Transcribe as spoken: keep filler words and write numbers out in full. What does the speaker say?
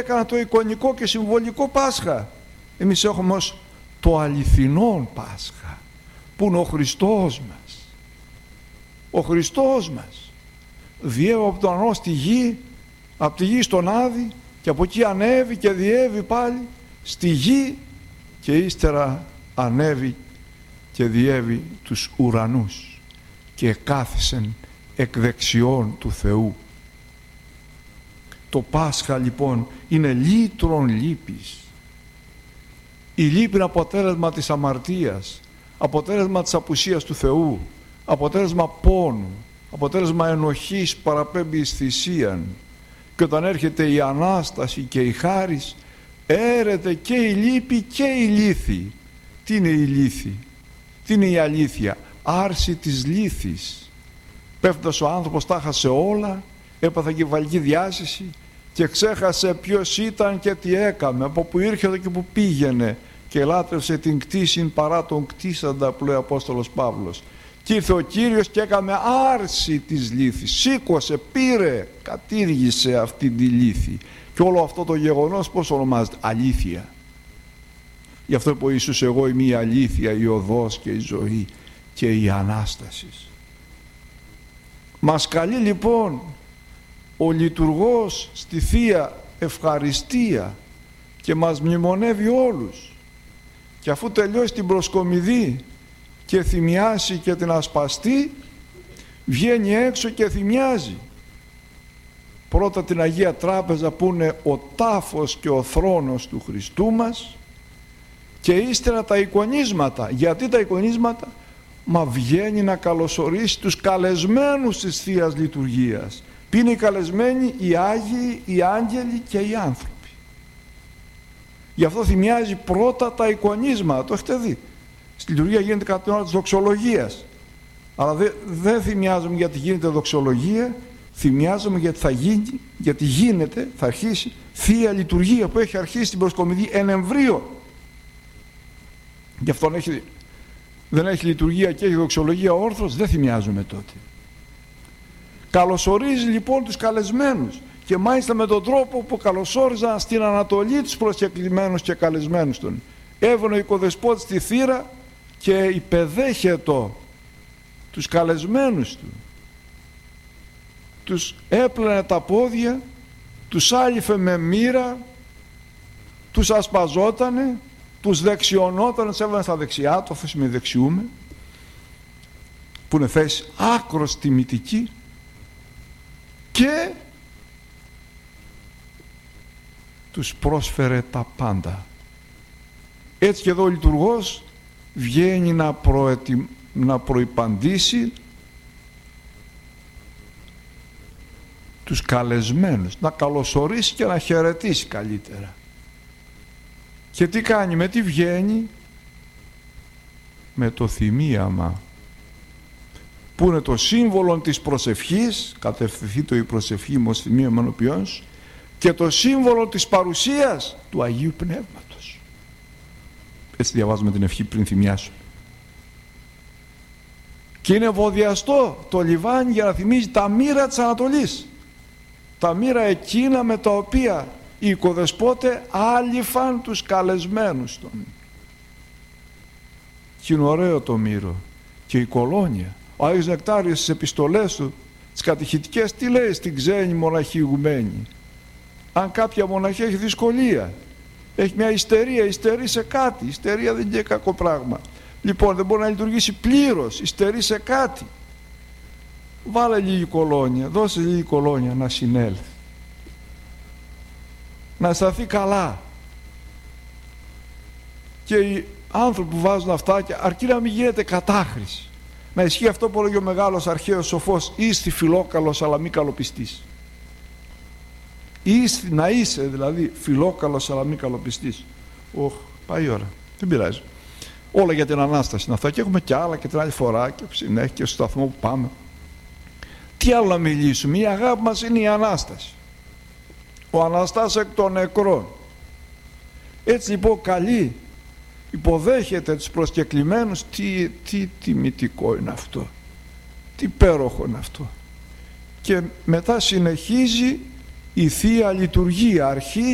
έκανα το εικονικό και συμβολικό Πάσχα. Εμείς έχουμε ως το αληθινό Πάσχα, που είναι ο Χριστός μας. Ο Χριστός μας διέβη από τον ουρανό στη γη, από τη γη στον Άδη, και από εκεί ανέβη και διέβη πάλι στη γη, και ύστερα ανέβη και διέβη τους ουρανούς και κάθισεν εκ δεξιών του Θεού. Το Πάσχα λοιπόν είναι λύτρον λύπης. Η λύπη είναι αποτέλεσμα της αμαρτίας, αποτέλεσμα της απουσίας του Θεού, αποτέλεσμα πόνου, αποτέλεσμα ενοχής που παραπέμπει εις θυσίαν. Και όταν έρχεται η Ανάσταση και η χάρις, έρεται και η λύπη και η λύθη. Τι είναι η λύθη? Τι είναι η αλήθεια? Άρση της λύθης. Πέφτοντας ο άνθρωπος τα χάσε όλα, έπαθε κεφαλική διάσηση και ξέχασε ποιος ήταν και τι έκαμε, από που ήρχε και που πήγαινε, και λάτρευσε την κτήσιν παρά τον κτήσαντα, που λέει ο Απόστολος Παύλος. Και ήρθε ο Κύριος και έκαμε άρση της λύθης, σήκωσε, πήρε, κατήργησε αυτή τη λύθη. Και όλο αυτό το γεγονός πώς ονομάζεται? Αλήθεια. Γι' αυτό είπε ο Ιησούς, εγώ είμαι η αλήθεια, η οδός και η ζωή και η Ανάσταση. Μας καλεί λοιπόν ο λειτουργός στη Θεία Ευχαριστία και μας μνημονεύει όλους. Και αφού τελειώσει την προσκομιδή και θυμιάσει και την ασπαστεί, βγαίνει έξω και θυμιάζει. Πρώτα την Αγία Τράπεζα, που είναι ο τάφος και ο θρόνος του Χριστού μας, και ύστερα τα εικονίσματα. Γιατί τα εικονίσματα? Μα βγαίνει να καλωσορίσει τους καλεσμένους της Θείας Λειτουργίας. Ποιοι είναι οι καλεσμένοι? Οι Άγιοι, οι Άγγελοι και οι άνθρωποι. Γι' αυτό θυμιάζει πρώτα τα εικονίσματα. Το έχετε δει. Στη λειτουργία γίνεται κατά την ώρα της δοξολογίας. Αλλά δεν δε θυμιάζουμε γιατί γίνεται δοξολογία, θυμιάζουμε γιατί θα γίνει, γιατί γίνεται, θα αρχίσει Θεία Λειτουργία που έχει αρχίσει την προσκομιδή εν εμβρίο. Γι' αυτό έχει, δεν έχει λειτουργία και έχει δοξολογία όρθρος, δεν θυμιάζουμε τότε. Καλωσορίζει λοιπόν τους καλεσμένους, και μάλιστα με τον τρόπο που καλωσόριζαν στην Ανατολή τους προσκεκλημένους και καλεσμένους των. Έβαινε ο οικοδεσπότης στη θύρα και υπεδέχετο τους καλεσμένους του. Τους έπλαινε τα πόδια, τους άλυφε με μοίρα, τους ασπαζότανε, τους δεξιωνότανε, τους έβαινε στα δεξιά του, αφού με δεξιούμε, που είναι θέση άκρος τιμητική, και τους πρόσφερε τα πάντα. Έτσι και εδώ ο λειτουργός βγαίνει να, προετοι... να προϋπαντήσει τους καλεσμένους, να καλωσορίσει και να χαιρετήσει καλύτερα. Και τι κάνει? Με τι βγαίνει? Με το θυμίαμα, που είναι το σύμβολο της προσευχής, κατευθυνθήτω η προσευχή μου ως θυμίαμα ενώπιόν, και το σύμβολο της παρουσίας του Αγίου Πνεύματος. Έτσι διαβάζουμε την ευχή πριν θυμιάσουμε. Και είναι βοδιαστό το λιβάνι για να θυμίζει τα μοίρα της Ανατολής, τα μοίρα εκείνα με τα οποία οι οικοδεσπότε άλυφαν τους καλεσμένους των. Και είναι ωραίο το μύρο και η κολόνια. Ο Άγιος Νεκτάριος στις επιστολές του, τις κατηχητικές, τι λέει στην ξένη μοναχή ηγουμένη? Αν κάποια μοναχή έχει δυσκολία, έχει μια ιστερία, υστερεί σε κάτι, η ιστερία δεν είναι κακό πράγμα, λοιπόν δεν μπορεί να λειτουργήσει πλήρως, υστερεί σε κάτι, βάλε λίγη κολόνια, δώσε λίγη κολόνια να συνέλθει, να αισθανθεί καλά. Και οι άνθρωποι που βάζουν αυτά, και αρκεί να μην γίνεται κατάχρηση, να ισχύει αυτό που έλεγε ο μεγάλος αρχαίος σοφός, ήστι φιλόκαλος αλλά μη καλοπιστής. Ήστι, να είσαι δηλαδή φιλόκαλος αλλά μη καλοπιστής. Οχ, πάει η ώρα, δεν πειράζει. Όλα για την Ανάσταση είναι αυτά, και έχουμε και άλλα και την άλλη φορά και συνέχεια και στο σταθμό που πάμε. Τι άλλο να μιλήσουμε? Η αγάπη μας είναι η Ανάσταση, ο Αναστάς εκ των νεκρών. Έτσι λοιπόν καλεί, υποδέχεται τους προσκεκλημένους. Τι, τι τιμητικό είναι αυτό, τι υπέροχο είναι αυτό. Και μετά συνεχίζει η Θεία Λειτουργία, αρχίζει